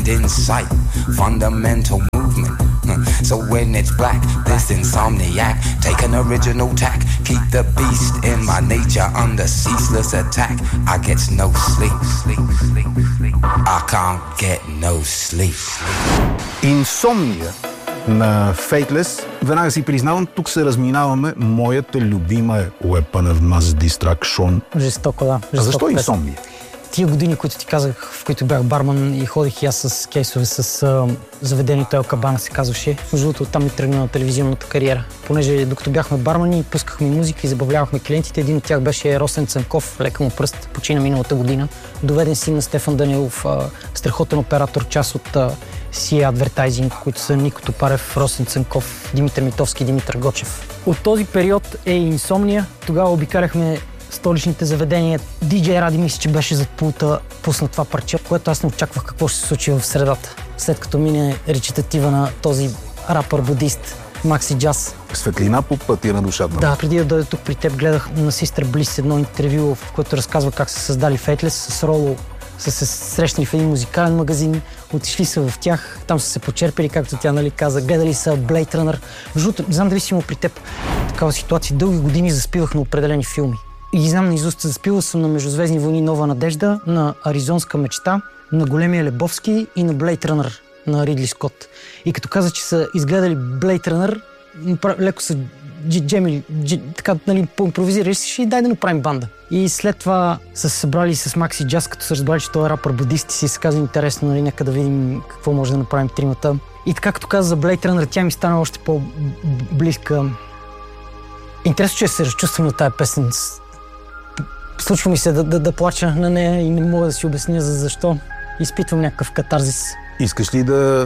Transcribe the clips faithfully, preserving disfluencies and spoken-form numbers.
in sight, fundamental movement. So when it's black, this insomniac, take an original tack, keep the beast in my nature under ceaseless attack. I get no sleep, sleep, sleep, sleep. I can't get no sleep. Инсомния на Fateless. Веднага си признавам, тук се разминаваме. Моята любима е Weapon of Mass Destruction. Жестоко, да. Жестоко. А защо инсомния? Тия години, които ти казах, в които бях барман и ходих и аз с кейсове с а, заведението Ел Кабана се казваше. Между другото, оттам ми тръгна на телевизионната кариера. Понеже докато бяхме бармани, пускахме музика и забавлявахме клиентите. Един от тях беше Росен Цанков, лека му пръст, почина миналата година. Доведен син на Стефан Данилов, а, страхотен оператор, част от а, си ей Advertising, които са Нико Топарев, Росен Цанков, Димитър Митовски и Димитър Гочев. От този период е инсомния. Тогава обикаляхме столичните заведения. Диджей Ради мисля, че беше зад пулта, пусна това парче, което аз не очаквах какво ще се случи в средата. След като мине речитатива на този рапър-будист Макси Джаз. Светлина по пътя на душата. Да, преди да дойда тук при теб, гледах на Sister Bliss едно интервю, в което разказва как са създали Fateless с Роло. Са се срещнали в един музикален магазин, отишли са в тях, там са се почерпили, както тя нали каза, гледали са Blade Runner. Жуто, не знам дали си има при теб такава ситуация. Дълги години заспивах на определени филми. И ги знам наизуст, заспивал съм на Междузвездни войни Нова надежда, на Аризонска мечта, на Големия Лебовски и на Blade Runner на Ридли Скот. И като каза, че са изгледали Blade Runner, леко са джемили, така нали, поимпровизирали си и дай да направим банда. И след това са се събрали с Макси Джаз, като са разбрали, че той е рапър будист и си се каза интересно, нали, нека да видим какво може да направим тримата. И така като каза за Blade Runner, тя ми стана още по-близка. Интересно, че се разчувствам на тая песен. Случва ми се да, да, да плача на нея и не мога да си обясня за защо. Изпитвам някакъв катарзис. Искаш ли да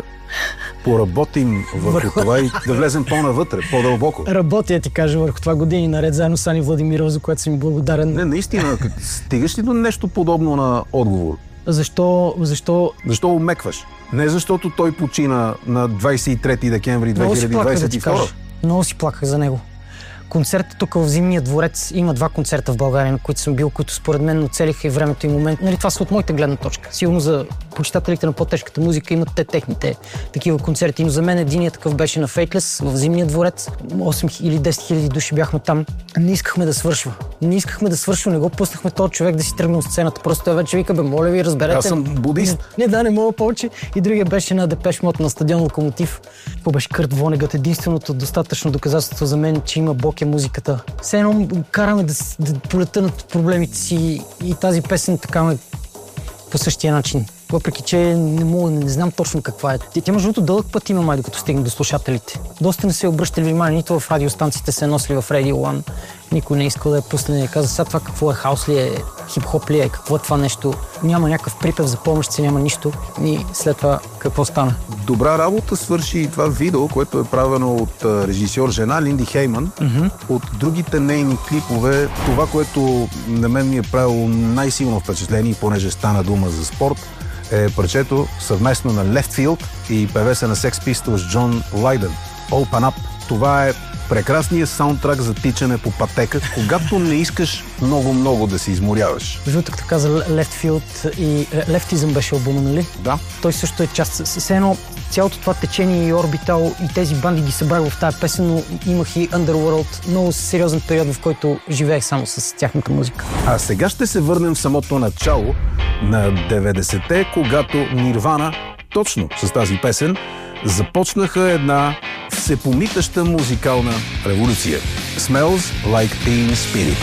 поработим върху това и да влезем по-навътре, по-дълбоко? Работя, ти кажа, върху това години наред, заедно с Ани Владимиров, за което съм благодарен. Не, наистина, стигаш ли до нещо подобно на отговор? Защо, защо... Защо умекваш? Не защото той почина на двадесет и трети декември две хиляди двадесет и втора. Много си плаках, да ти кажа. Много си плаках за него. Концертът тук в Зимния дворец, има два концерта в България, на които съм бил, които според мен оцелиха и времето и момент. Нали, това са от моята гледна точка. Сигурно за почитателите на по-тежката музика имат те техните такива концерти. Но за мен единият такъв беше на Fateless в Зимния дворец. осем или десет хиляди души бяхме там. Не искахме да свършва. Не искахме да свършва, не го пуснахме този човек да си тръгне от сцената. Просто той вече вика, бе, моля ви, разберете. Аз съм будист. Не, не да, не мога повече. И другия беше на Депеш Мод на стадион Локомотив. Какво беше Кърт Вонегът? Единственото достатъчно доказателство за мен, че има Бог е музиката. Все едно караме да, да полета над проблемите си и тази песен така ме по същия начин. Въпреки че не мога, не знам точно каква е. Тя между другото дълъг път има, май, докато стигне до слушателите. Доста не се обръщали внимание, нито в радиостанциите се носили в Radio One. Никой не искал да я пусне. Не каза сега това какво е, хаус ли е, хип-хоп ли е, какво е това нещо. Няма някакъв припев за помощ, се няма нищо. И след това какво стана? Добра работа свърши и това видео, което е правено от режисьор жена Линди Хейман. Mm-hmm. От другите нейни клипове, това, което на мен ми е правило най-силно впечатление, понеже стана дума за спорт, е парчето съвместно на Left Field и певеца на Sex Pistols Джон Лайден. Open Up. Това е прекрасният саундтрак за тичане по пътека, когато не искаш много-много да се изморяваш. Жутък така каза Left Field и Лефтизъм беше албума, нали? Да. Той също е част. Все едно цялото това течение и Орбитал и тези банди ги събрах в тази песен, но имах и Underworld. Много сериозен период, в който живеех само с тяхната музика. А сега ще се върнем в самото начало на деветдесетте, когато Нирвана, точно с тази песен, започнаха една всепомитаща музикална революция. Smells Like Teen Spirit.